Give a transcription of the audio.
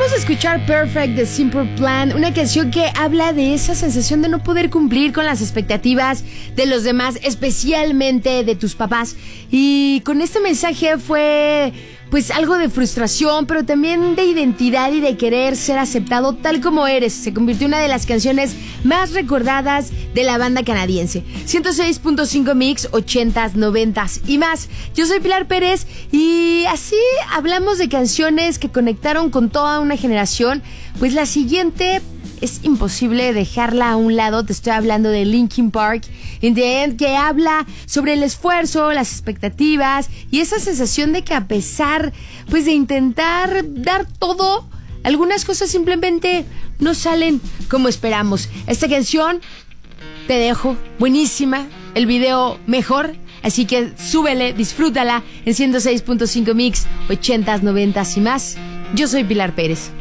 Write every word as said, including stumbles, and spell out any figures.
Acabamos de escuchar Perfect de Simple Plan, una canción que habla de esa sensación de no poder cumplir con las expectativas de los demás, especialmente de tus papás. Y con este mensaje fue pues algo de frustración, pero también de identidad y de querer ser aceptado tal como eres. Se convirtió en una de las canciones más recordadas de la banda canadiense. ciento seis punto cinco Mix, ochentas, noventas y más. Yo soy Pilar Pérez y así hablamos de canciones que conectaron con toda una generación. Pues la siguiente es imposible dejarla a un lado. Te estoy hablando de Linkin Park, In the End, que habla sobre el esfuerzo, las expectativas y esa sensación de que a pesar pues de intentar dar todo, algunas cosas simplemente no salen como esperamos. Esta canción, te dejo, buenísima, el video mejor, así que súbele, disfrútala en ciento seis punto cinco Mix, ochentas, noventas y más. Yo soy Pilar Pérez.